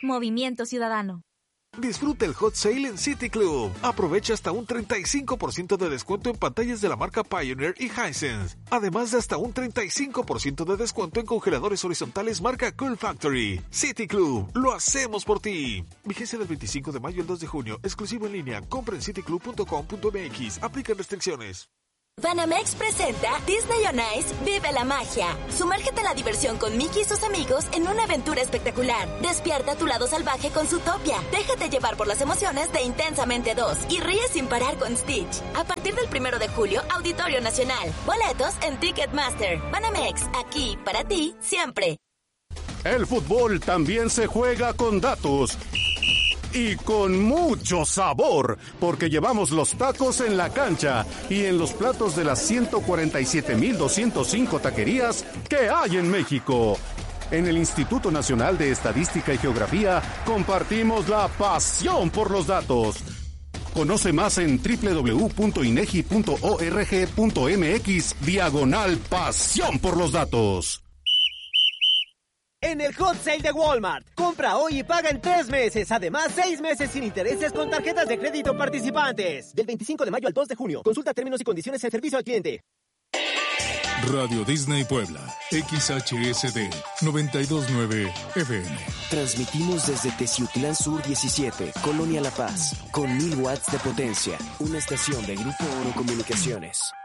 Movimiento Ciudadano. Disfruta el Hot Sale en City Club. Aprovecha hasta un 35% de descuento en pantallas de la marca Pioneer y Hisense. Además de hasta un 35% de descuento en congeladores horizontales marca Cool Factory. City Club, lo hacemos por ti. Vigencia del 25 de mayo al 2 de junio. Exclusivo en línea. Compra en cityclub.com.mx. Aplican restricciones. Banamex presenta Disney on Ice Vive la Magia. Sumérgete en la diversión con Mickey y sus amigos en una aventura espectacular. Despierta tu lado salvaje con Zootopia. Déjate llevar por las emociones de Intensamente 2 y ríe sin parar con Stitch. A partir del 1 de julio, Auditorio Nacional. Boletos en Ticketmaster. Banamex, aquí para ti siempre. El fútbol también se juega con datos. Y con mucho sabor, porque llevamos los tacos en la cancha y en los platos de las 147,205 taquerías que hay en México. En el Instituto Nacional de Estadística y Geografía compartimos la pasión por los datos. Conoce más en www.inegi.org.mx/pasión por los datos. En el Hot Sale de Walmart, compra hoy y paga en 3 meses. Además, 6 meses sin intereses con tarjetas de crédito participantes. Del 25 de mayo al 2 de junio. Consulta términos y condiciones en servicio al cliente. Radio Disney Puebla, XHSD 929 FM. Transmitimos desde Teciutlán Sur 17, Colonia La Paz, con 1000 watts de potencia. Una estación de Grupo Oro Comunicaciones.